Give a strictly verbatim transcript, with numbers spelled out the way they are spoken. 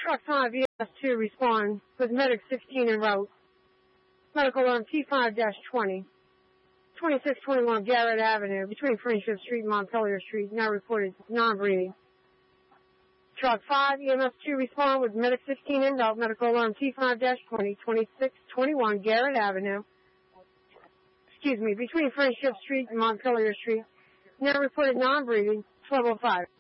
Truck five E M S two respond with Medic sixteen en route. Medical alarm T five twenty. twenty-six twenty-one Garrett Avenue between Friendship Street and Montpelier Street. Now reported non-breathing. Truck five E M S two respond with Medic sixteen en route. Medical alarm T five twenty. twenty-six twenty-one Garrett Avenue. Excuse me, between Friendship Street and Montpelier Street. Now reported non-breathing. twelve oh five.